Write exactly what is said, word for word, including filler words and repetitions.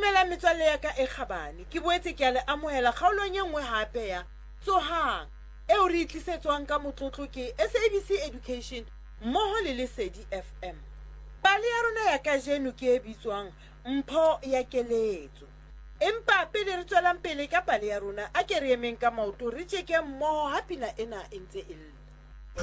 Dumela metswalle ya ka e kgabane ke boetse ke a le amohela kgaolong e nngwe hape ya Tsohang eo re itlisetswang ka motlotlo ke S A B C Education mmoho le Lesedi F M. Pale ya rona ya kajeno ke e bitswang Mpho ya Keletso. Empa pele re tswelang pele ka pale ya rona a ke re emeng ka maoto re tjeke mmoho ha pina ena e ntse e lle.